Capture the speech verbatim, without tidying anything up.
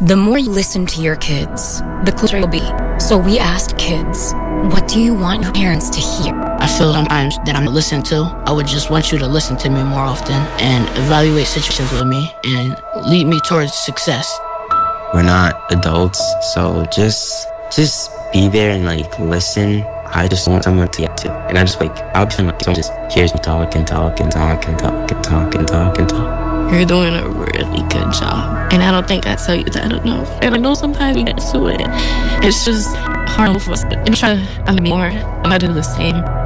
The more you listen to your kids, the closer you'll be. So we asked kids, what do you want your parents to hear? I feel sometimes that I'm listened to. I would just want you to listen to me more often and evaluate situations with me and lead me towards success. We're not adults, so just just be there and like listen. I just want someone to get to. And I just like, I'll be feeling like someone just hears me talk and talk and talk and talk and talk and talk and talk. You're doing a really good job. And I don't think I tell you that enough. And I know sometimes we get to it. It's just hard for us to try to be more. And I do the same.